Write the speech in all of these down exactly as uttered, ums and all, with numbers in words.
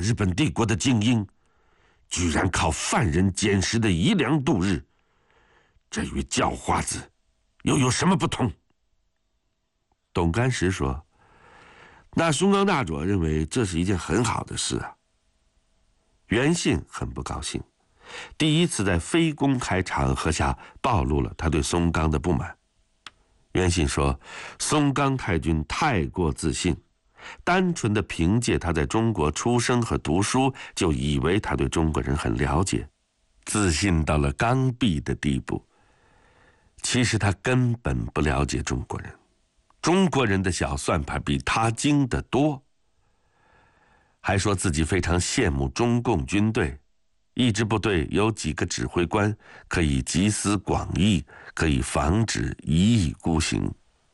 日本帝国的精英，居然靠犯人捡食的衣粮度日，这与叫花子又有什么不同？董干石说：“那松冈大佐认为这是一件很好的事啊。”袁信很不高兴，第一次在非公开场合下暴露了他对松冈的不满。袁信说，松冈太君太过自信，单纯的凭借他在中国出生和读书，就以为他对中国人很了解，自信到了刚愎的地步。其实他根本不了解中国人，中国人的小算盘比他精得多。还说自己非常羡慕中共军队，一支部队有几个指挥官，可以集思广益，可以防止一意孤行。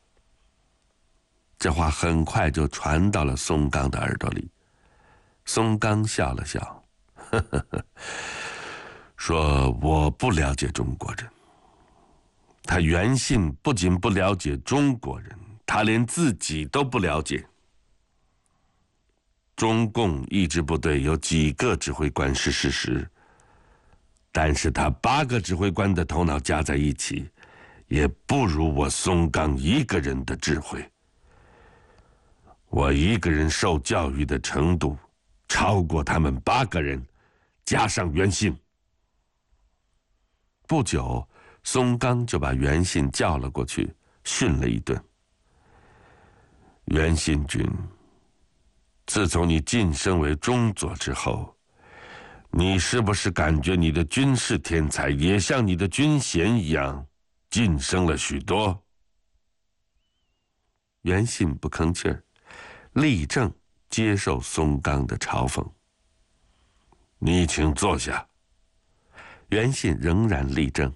这话很快就传到了松冈的耳朵里。松冈笑了笑，呵呵呵，说：“我不了解中国人。”他袁信不仅不了解中国人，他连自己都不了解。中共一支部队有几个指挥官是事实，但是他八个指挥官的头脑加在一起，也不如我松冈一个人的智慧。我一个人受教育的程度，超过他们八个人，加上袁信。不久，松冈就把袁信叫了过去，训了一顿。袁信君，自从你晋升为中佐之后，你是不是感觉你的军事天才也像你的军衔一样晋升了许多？袁信不吭气儿，立正接受松冈的嘲讽。你请坐下。袁信仍然立正。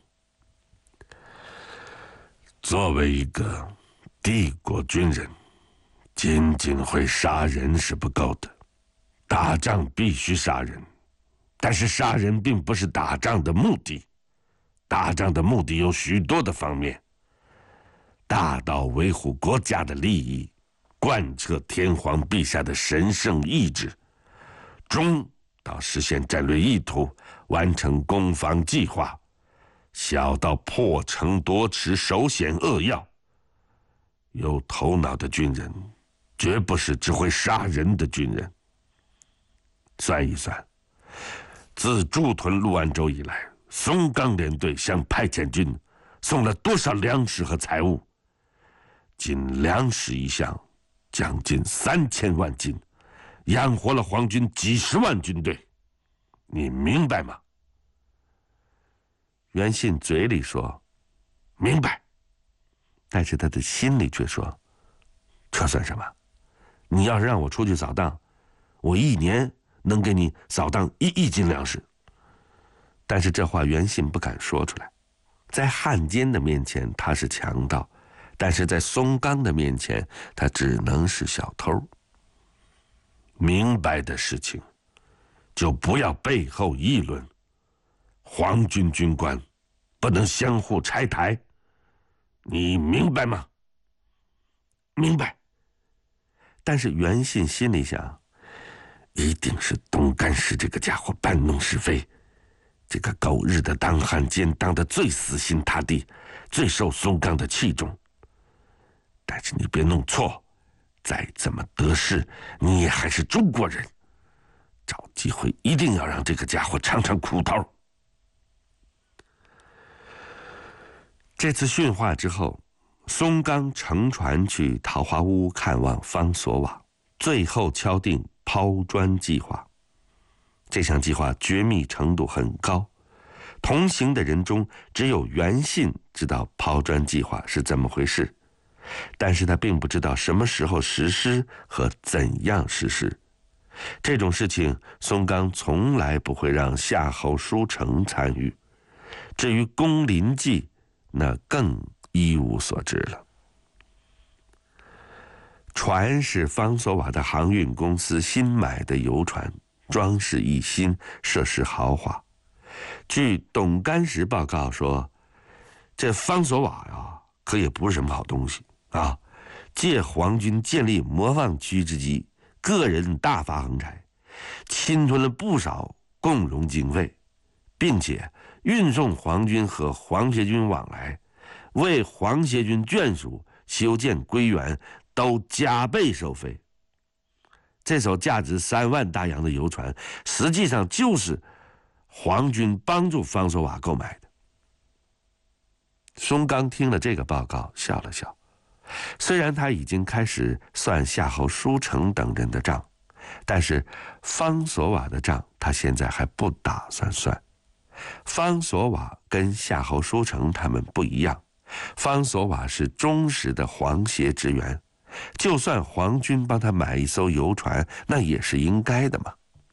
作为一个帝国军人，仅仅会杀人是不够的，打仗必须杀人，但是杀人并不是打仗的目的，打仗的目的有许多的方面，大到维护国家的利益，贯彻天皇陛下的神圣意志，中到实现战略意图，完成攻防计划，小到破城夺池，守险扼要。有头脑的军人绝不是只会杀人的军人。算一算，自驻屯陆安州以来，松冈联队向派遣军送了多少粮食和财物？仅粮食一项，将近三千万斤，养活了皇军几十万军队。你明白吗？袁信嘴里说明白，但是他的心里却说，这算什么？你要是让我出去扫荡，我一年能给你扫荡一亿斤粮食。但是这话袁信不敢说出来，在汉奸的面前他是强盗，但是在松冈的面前他只能是小偷。明白的事情就不要背后议论，皇军军官不能相互拆台，你明白吗？明白。但是袁信心里想，一定是董干石这个家伙搬弄是非，这个狗日的当汉奸当得最死心塌地，最受松冈的器重。但是你别弄错，再怎么得势，你也还是中国人，找机会一定要让这个家伙尝尝苦头。这次训话之后，松冈乘船去桃花坞看望方索瓦，最后敲定抛砖计划。这项计划绝密程度很高，同行的人中只有袁信知道抛砖计划是怎么回事，但是他并不知道什么时候实施和怎样实施。这种事情松冈从来不会让夏侯书成参与，至于攻临计，那更一无所知了。船是方索瓦的航运公司新买的游船，装饰一新，设施豪华。据董干石报告说，这方索瓦呀，可也不是什么好东西啊！借皇军建立魔望区之机，个人大发横财， 侵吞了不少共荣经费，并且运送皇军和皇协军往来，为皇协军眷属修建归园都加倍收费。这艘价值三万大洋的游船，实际上就是皇军帮助方索瓦购买的。松冈听了这个报告，笑了笑。虽然他已经开始算夏侯舒成等人的账，但是方索瓦的账他现在还不打算算。方索瓦跟夏侯舒成他们不一样，方索瓦是忠实的皇协职员，就算皇军帮他买一艘游船，那也是应该的嘛。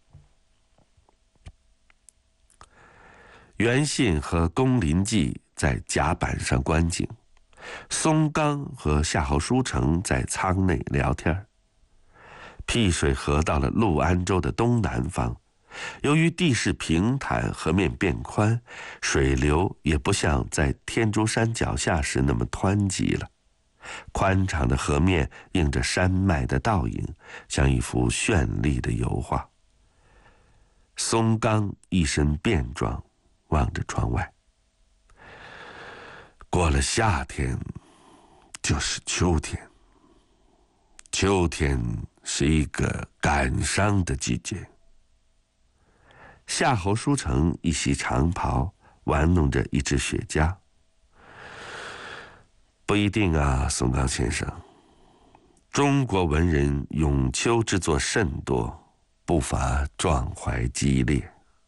袁信和宫林纪在甲板上观景，松冈和夏侯舒成在舱内聊天。辟水河到了陆安州的东南方，由于地势平坦，河面变宽，水流也不像在天竺山脚下时那么湍急了。宽敞的河面映着山脉的倒影，像一幅绚丽的油画。松冈一身便装，望着窗外。过了夏天，就是秋天。秋天是一个感伤的季节。夏侯舒成一袭长袍，玩弄着一只雪茄。不一定啊，松冈先生。中国文人咏秋之作甚多，不乏壮怀激烈。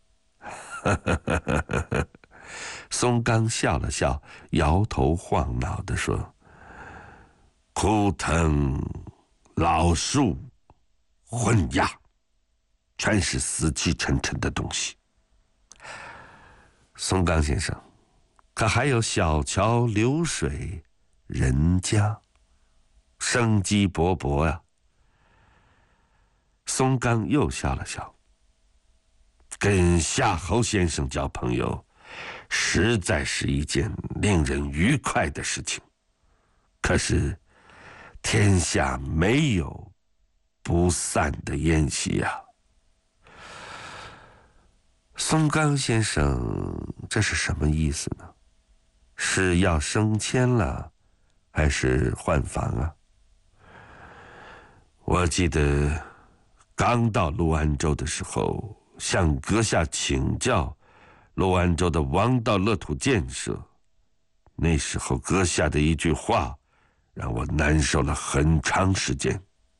松冈笑了笑，摇头晃脑地说：“枯藤、老树、昏鸦，全是死气沉沉的东西。松冈先生，可还有小桥流水、人家，生机勃勃呀。”松冈又笑了笑。跟夏侯先生交朋友，实在是一件令人愉快的事情。可是，天下没有不散的宴席呀。松冈先生，这是什么意思呢？是要升迁了，还是换房啊？我记得刚到陆安州的时候，向阁下请教陆安州的王道乐土建设，那时候阁下的一句话让我难受了很长时间。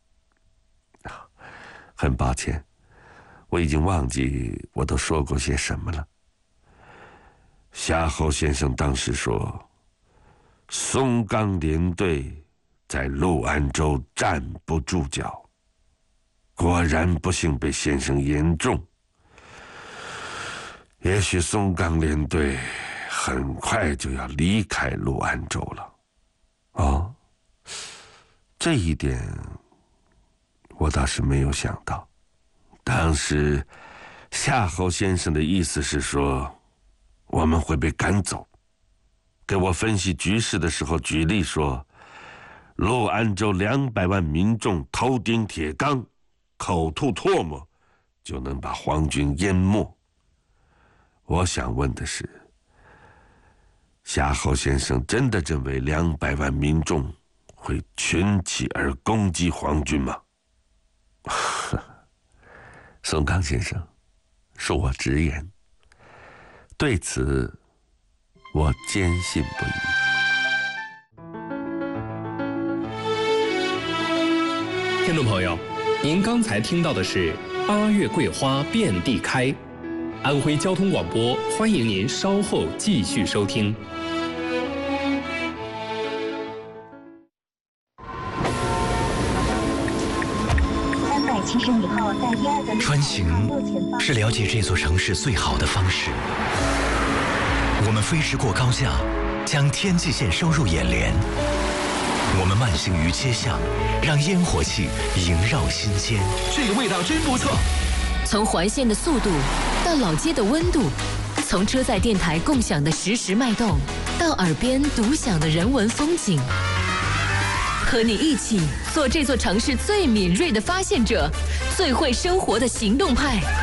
很抱歉，我已经忘记我都说过些什么了。夏侯先生当时说，松冈联队在陆安州站不住脚，果然不幸被先生言中。也许松冈联队很快就要离开陆安州了。哦，这一点我倒是没有想到。当时夏侯先生的意思是说，我们会被赶走。给我分析局势的时候举例说，陆安州两百万民众头顶铁钢，口吐唾沫，就能把皇军淹没。我想问的是，夏侯先生真的认为两百万民众会群起而攻击皇军吗？松冈先生，恕我直言，对此我坚信不疑。 听众朋友，您刚才听到的是八月桂花遍地开。安徽交通广播，欢迎您稍后继续收听。 穿行是了解这座城市最好的方式。我们飞驰过高架，将天际线收入眼帘。我们慢行于街巷，让烟火气萦绕心间。 这个味道真不错。 从环线的速度到老街的温度，从车载电台共享的实时脉动，到耳边独享的人文风景，和你一起做这座城市最敏锐的发现者， 最会生活的行动派。